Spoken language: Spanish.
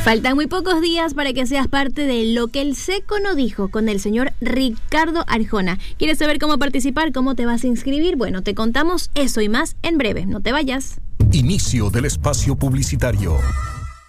Faltan muy pocos días para que seas parte de Lo que el Seco no dijo con el señor Ricardo Arjona. ¿Quieres saber cómo participar? ¿Cómo te vas a inscribir? Bueno, te contamos eso y más en breve. No te vayas. Inicio del espacio publicitario.